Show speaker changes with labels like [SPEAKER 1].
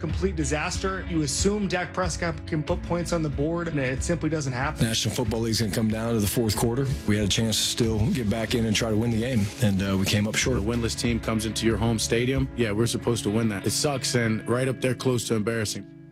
[SPEAKER 1] complete disaster. You assume Dak Prescott can put points on the board, and it simply doesn't happen.
[SPEAKER 2] National Football League's going to come down to the fourth quarter. We had a chance to still get back in and try to win the game, and we came up short.
[SPEAKER 3] A winless team comes into your home stadium. Yeah, we're supposed to win that. It sucks, and right up there close to embarrassing.